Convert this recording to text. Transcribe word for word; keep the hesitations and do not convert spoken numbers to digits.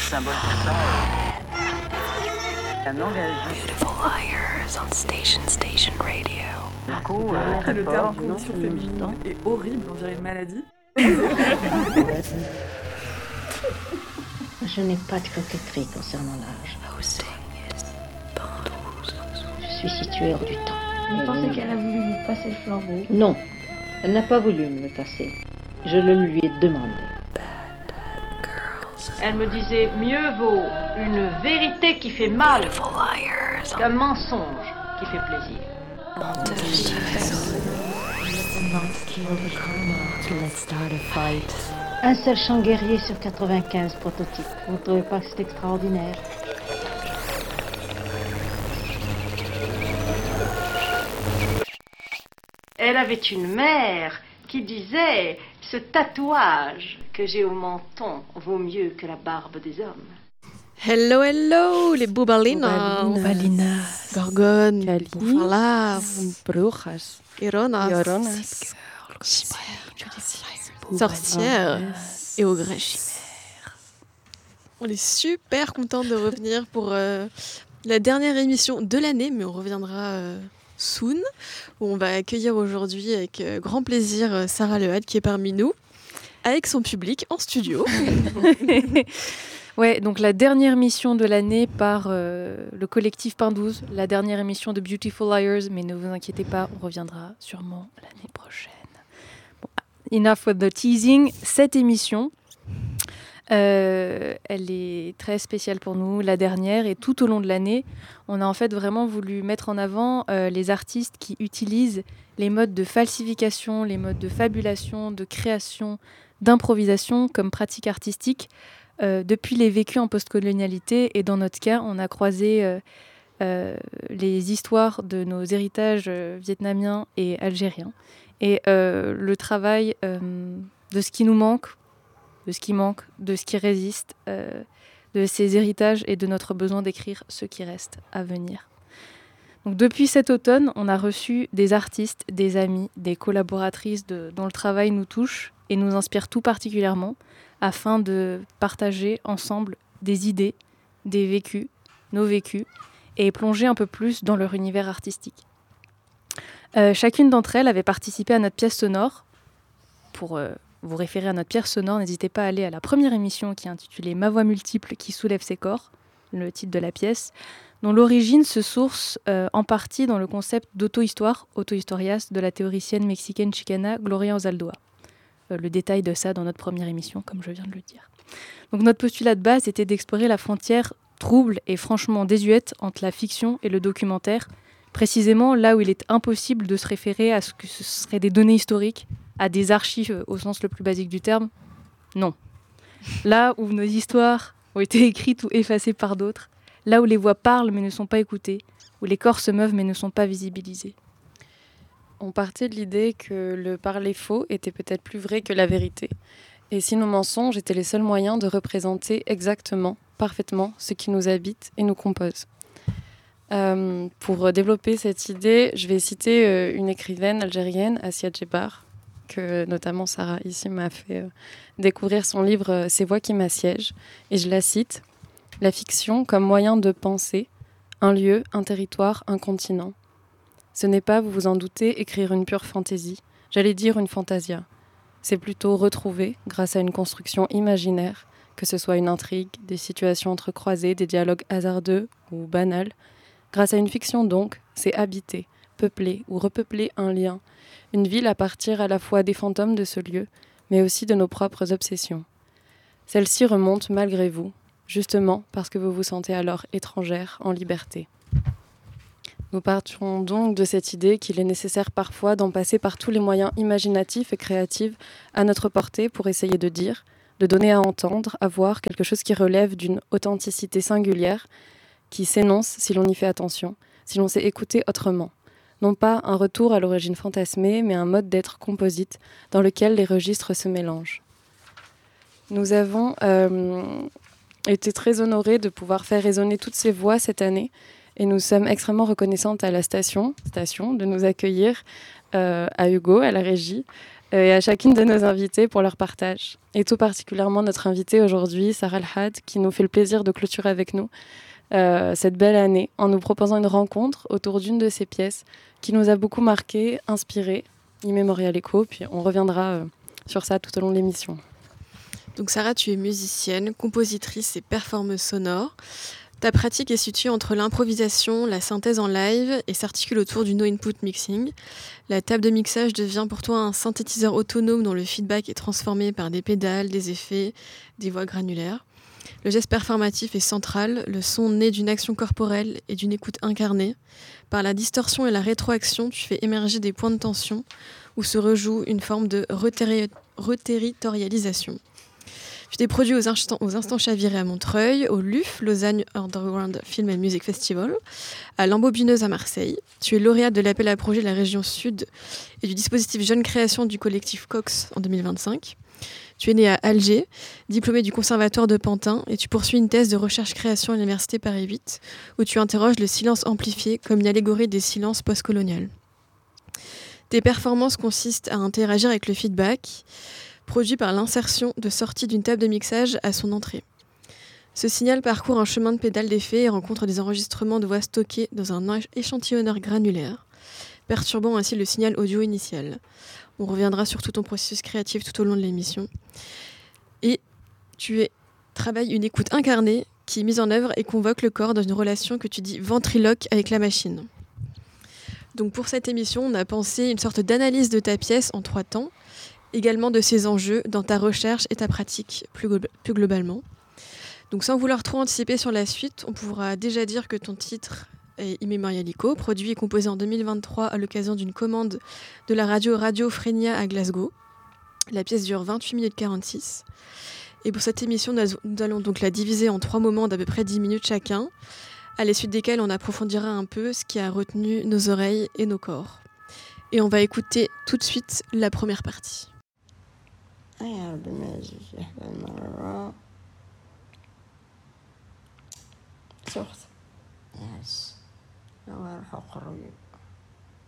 symbole de ça. Un engagement. Beautiful Liars on Station Station Radio. Du coup, euh, très Le fort. terme condition féminine est horrible, on dirait une maladie. Je n'ai pas de coquetterie concernant l'âge. Hosting is Bandouze. Je suis située hors du temps. Vous pensez qu'elle a voulu vous passer le flambeau? Non, elle n'a pas voulu me le passer. Je le lui ai demandé. Elle me disait mieux vaut une vérité qui fait mal Beautiful Liars qu'un mensonge qui fait plaisir. Menteuse de vaisseau. Let's start a fight. Un seul champ guerrier sur quatre-vingt-quinze prototypes. Vous ne trouvez pas que c'est extraordinaire? Elle avait une mère qui disait « Ce tatouage que j'ai au menton vaut mieux que la barbe des hommes. » Hello, hello, les Bubalinas, Bubalinas. Gorgone, Cali. Bufalas, Brujas. Ironas, Lloronas. sorcières et ogres chimères. On est super contents de revenir pour euh, la dernière émission de l'année, mais on reviendra euh, soon, où on va accueillir aujourd'hui avec euh, grand plaisir euh, Sarah Lehad qui est parmi nous, avec son public en studio. Ouais, donc la dernière émission de l'année par euh, le collectif Pain douze, la dernière émission de Beautiful Liars, mais ne vous inquiétez pas, on reviendra sûrement l'année prochaine. Bon, enough with the teasing. Cette émission, euh, elle est très spéciale pour nous, la dernière, et tout au long de l'année, on a en fait vraiment voulu mettre en avant euh, les artistes qui utilisent les modes de falsification, les modes de fabulation, de création, d'improvisation comme pratique artistique, Euh, depuis les vécus en postcolonialité, et dans notre cas, on a croisé euh, euh, les histoires de nos héritages euh, vietnamiens et algériens, et euh, le travail euh, de ce qui nous manque, de ce qui manque, de ce qui résiste, euh, de ces héritages et de notre besoin d'écrire ce qui reste à venir. Donc, depuis cet automne, on a reçu des artistes, des amis, des collaboratrices de, dont le travail nous touche et nous inspire tout particulièrement, afin de partager ensemble des idées, des vécus, nos vécus, et plonger un peu plus dans leur univers artistique. Euh, chacune d'entre elles avait participé à notre pièce sonore. Pour euh, vous référer à notre pièce sonore, n'hésitez pas à aller à la première émission qui est intitulée « Ma voix multiple qui soulève ses corps », le titre de la pièce, dont l'origine se source euh, en partie dans le concept d'auto-histoire, auto-historias, de la théoricienne mexicaine chicana Gloria Ozaldoa. Euh, le détail de ça dans notre première émission, comme je viens de le dire. Donc notre postulat de base était d'explorer la frontière trouble et franchement désuète entre la fiction et le documentaire, précisément là où il est impossible de se référer à ce que ce seraient des données historiques, à des archives au sens le plus basique du terme. Non. Là où nos histoires ont été écrites ou effacées par d'autres, là où les voix parlent mais ne sont pas écoutées, où les corps se meuvent mais ne sont pas visibilisés. On partait de l'idée que le parler faux était peut-être plus vrai que la vérité. Et si nos mensonges étaient les seuls moyens de représenter exactement, parfaitement, ce qui nous habite et nous compose. Euh, pour développer cette idée, je vais citer euh, une écrivaine algérienne, Assia Djebar, que notamment Sarah ici m'a fait euh, découvrir son livre euh, « Ces voix qui m'assiègent ». Et je la cite, « La fiction comme moyen de penser, un lieu, un territoire, un continent. Ce n'est pas, vous vous en doutez, écrire une pure fantaisie, j'allais dire une fantasia. C'est plutôt retrouver, grâce à une construction imaginaire, que ce soit une intrigue, des situations entrecroisées, des dialogues hasardeux ou banals. Grâce à une fiction donc, c'est habiter, peupler ou repeupler un lien, une ville à partir à la fois des fantômes de ce lieu, mais aussi de nos propres obsessions. Celle-ci remonte malgré vous, justement parce que vous vous sentez alors étrangère en liberté. » Nous partions donc de cette idée qu'il est nécessaire parfois d'en passer par tous les moyens imaginatifs et créatifs à notre portée pour essayer de dire, de donner à entendre, à voir quelque chose qui relève d'une authenticité singulière, qui s'énonce si l'on y fait attention, si l'on sait écouter autrement. Non pas un retour à l'origine fantasmée, mais un mode d'être composite dans lequel les registres se mélangent. Nous avons euh, été très honorés de pouvoir faire résonner toutes ces voix cette année, et nous sommes extrêmement reconnaissantes à la station, station de nous accueillir, euh, à Hugo, à la régie, et à chacune de nos invités pour leur partage. Et tout particulièrement notre invitée aujourd'hui, Sarah El-Had, qui nous fait le plaisir de clôturer avec nous euh, cette belle année en nous proposant une rencontre autour d'une de ses pièces qui nous a beaucoup marqué, inspiré, Immémorial Echo, puis on reviendra euh, sur ça tout au long de l'émission. Donc Sarah, tu es musicienne, compositrice et performeuse sonore. Ta pratique est située entre l'improvisation, la synthèse en live et s'articule autour du no-input mixing. La table de mixage devient pour toi un synthétiseur autonome dont le feedback est transformé par des pédales, des effets, des voix granulaires. Le geste performatif est central, le son naît d'une action corporelle et d'une écoute incarnée. Par la distorsion et la rétroaction, tu fais émerger des points de tension où se rejoue une forme de reterri- reterritorialisation. Tu t'es produit aux instants, aux instants chavirés à Montreuil, au L U F, Lausanne Underground Film and Music Festival, à l'Embobineuse à Marseille. Tu es lauréate de l'appel à projet de la région Sud et du dispositif Jeune Création du collectif Cox en deux mille vingt-cinq. Tu es née à Alger, diplômée du Conservatoire de Pantin, et tu poursuis une thèse de recherche-création à l'Université Paris huit, où tu interroges le silence amplifié comme une allégorie des silences postcoloniales. Tes performances consistent à interagir avec le feedback, produit par l'insertion de sortie d'une table de mixage à son entrée. Ce signal parcourt un chemin de pédales d'effet et rencontre des enregistrements de voix stockés dans un échantillonneur granulaire, perturbant ainsi le signal audio initial. On reviendra sur tout ton processus créatif tout au long de l'émission. Et tu es, travailles une écoute incarnée qui est mise en œuvre et convoque le corps dans une relation que tu dis ventriloque avec la machine. Donc pour cette émission, on a pensé une sorte d'analyse de ta pièce en trois temps, également de ses enjeux dans ta recherche et ta pratique plus, glo- plus globalement. Donc sans vouloir trop anticiper sur la suite, on pourra déjà dire que ton titre est Immémorial Echo, produit et composé en deux mille vingt-trois à l'occasion d'une commande de la radio Radio Frenia à Glasgow. La pièce dure vingt-huit minutes quarante-six. Et pour cette émission, nous allons donc la diviser en trois moments d'à peu près dix minutes chacun, à la suite desquels on approfondira un peu ce qui a retenu nos oreilles et nos corps. Et on va écouter tout de suite la première partie. أيا ربما يجي إحدى المرة سوقت ياس نروح أخرج